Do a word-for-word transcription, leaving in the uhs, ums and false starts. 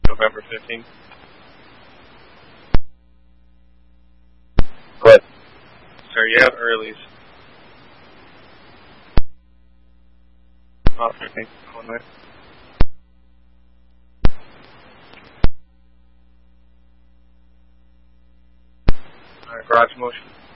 November fifteenth. Good. Sir, you have earlies. Oh, thanks. All night. Alright, garage motion.